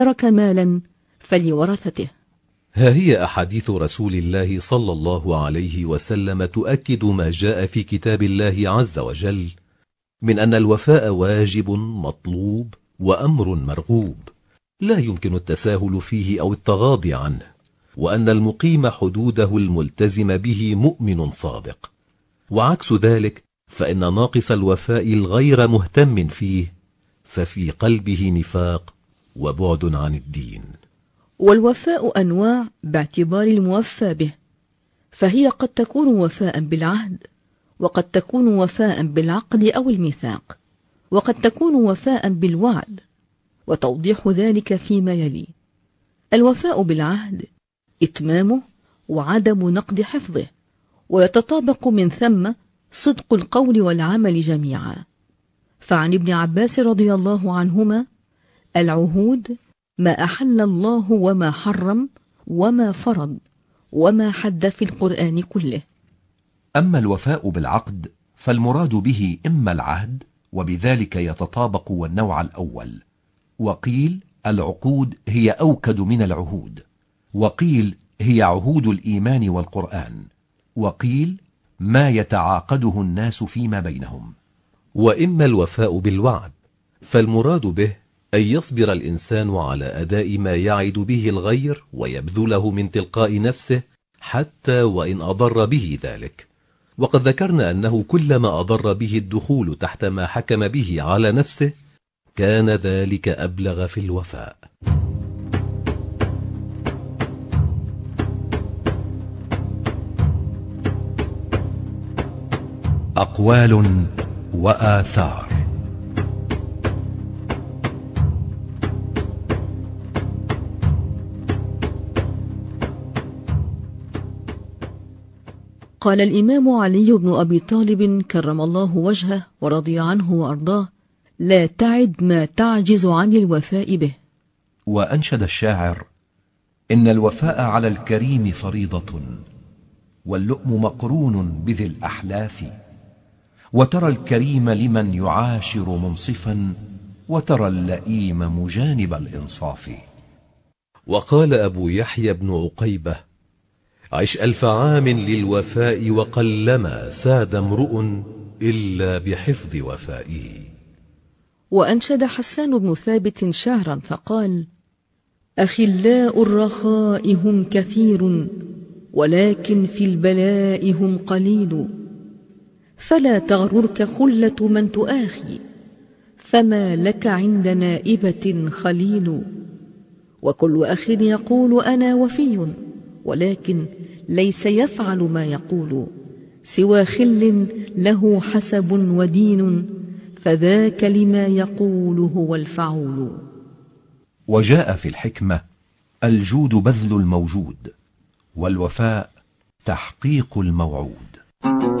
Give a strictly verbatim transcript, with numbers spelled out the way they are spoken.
ترك مالا فلورثته. ها هي أحاديث رسول الله صلى الله عليه وسلم تؤكد ما جاء في كتاب الله عز وجل من أن الوفاء واجب مطلوب وأمر مرغوب لا يمكن التساهل فيه أو التغاضي عنه، وأن المقيم حدوده الملتزم به مؤمن صادق، وعكس ذلك فإن ناقص الوفاء الغير مهتم فيه ففي قلبه نفاق وبعد عن الدين. والوفاء أنواع باعتبار الموفى به، فهي قد تكون وفاء بالعهد، وقد تكون وفاء بالعقد أو الميثاق، وقد تكون وفاء بالوعد، وتوضيح ذلك فيما يلي. الوفاء بالعهد إتمامه وعدم نقض حفظه، ويتطابق من ثم صدق القول والعمل جميعا. فعن ابن عباس رضي الله عنهما: العهود ما أحل الله وما حرم وما فرض وما حد في القرآن كله. أما الوفاء بالعقد فالمراد به إما العهد، وبذلك يتطابق والنوع الأول، وقيل العقود هي أوكد من العهود، وقيل هي عهود الإيمان والقرآن، وقيل ما يتعاقده الناس فيما بينهم. وإما الوفاء بالوعد فالمراد به أن يصبر الإنسان على أداء ما يعد به الغير ويبذله من تلقاء نفسه حتى وإن أضر به ذلك، وقد ذكرنا أنه كلما أضر به الدخول تحت ما حكم به على نفسه كان ذلك أبلغ في الوفاء. أقوال وآثار. قال الإمام علي بن أبي طالب كرم الله وجهه ورضي عنه وأرضاه: لا تعد ما تعجز عن الوفاء به. وأنشد الشاعر: إن الوفاء على الكريم فريضة، واللؤم مقرون بذي الأحلاف، وترى الكريم لمن يعاشر منصفا، وترى اللئيم مجانب الإنصاف. وقال أبو يحيى بن عقيبة: عش ألف عام للوفاء، وقلما ساد امرؤ إلا بحفظ وفائه. وأنشد حسان بن ثابت شعرا فقال: أخلاء الرخاء هم كثير، ولكن في البلاء هم قليل، فلا تغررك خلة من تؤاخي، فما لك عند نائبة خليل. وكل أخ يقول أنا وفي، ولكن ليس يفعل ما يقول، سوى خل له حسب ودين، فذاك لما يقول هو الفعول. وجاء في الحكمة: الجود بذل الموجود، والوفاء تحقيق الموعود.